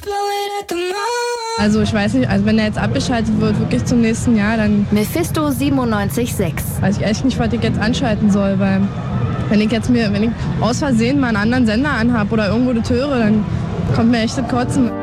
Also ich weiß nicht, also wenn er jetzt abgeschaltet wird, wirklich zum nächsten Jahr, dann Mephisto 97.6. weiß ich echt nicht, was ich jetzt anschalten soll, weil wenn ich aus Versehen mal einen anderen Sender anhab oder irgendwo das höre, dann kommt mir echt das Kotzen.